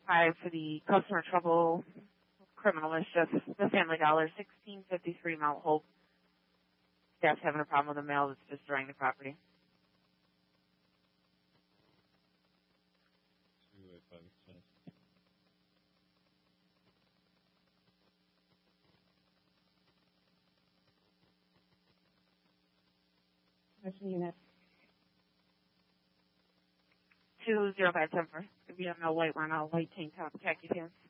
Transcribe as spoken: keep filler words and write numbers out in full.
Five for the customer trouble, criminal mischief, the Family Dollar, sixteen fifty-three Mount Hope. Staff's having a problem with the mail that's destroying the property. Commission unit. Two zero five seven four. If you don't know white, we're on a white tank top, khaki pants.